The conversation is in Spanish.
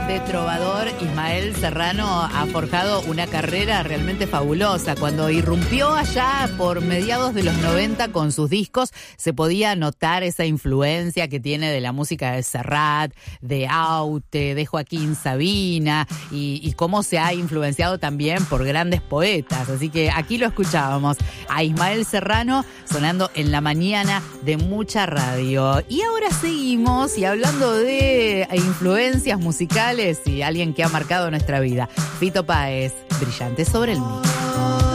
de trovador, Ismael Serrano ha forjado una carrera realmente fabulosa. Cuando irrumpió allá por mediados de los 90 con sus discos, se podía notar esa influencia que tiene de la música de Serrat, de Aute, de Joaquín Sabina, y cómo se ha influenciado también por grandes poetas. Así que aquí lo escuchábamos a Ismael Serrano sonando en la mañana de Mucha Radio. Y ahora seguimos, y hablando de influencias musicales y alguien que ha marcado nuestra vida, Fito Páez, Brillante sobre el mí.